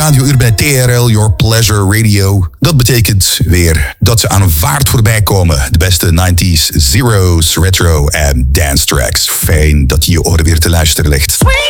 radiouur bij TRL, Your Pleasure Radio. Dat betekent weer dat ze aan een vaart voorbij komen. De beste 90s, zeros, retro en dance tracks. Fijn dat je je oren weer te luisteren legt.